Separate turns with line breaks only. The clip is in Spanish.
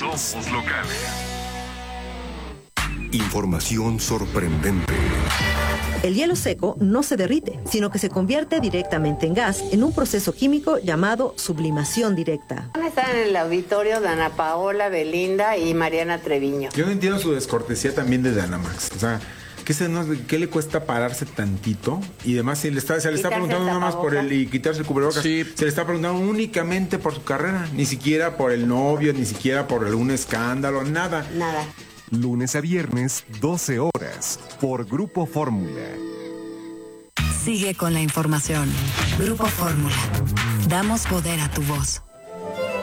Somos locales.
Información sorprendente.
El hielo seco no se derrite, sino que se convierte directamente en gas en un proceso químico llamado sublimación directa.
Están en el auditorio Dana Paola, Belinda y Mariana Treviño.
Yo no entiendo su descortesía también de Dynamax. O sea, ¿qué le cuesta pararse tantito? Y además se le está preguntando nada más por y quitarse el cubrebocas. Sí. Se le está preguntando únicamente por su carrera. Ni siquiera por el novio, ni siquiera por algún escándalo, nada.
Nada.
Lunes a viernes, 12 horas, por Grupo Fórmula.
Sigue con la información. Grupo Fórmula. Damos poder a tu voz.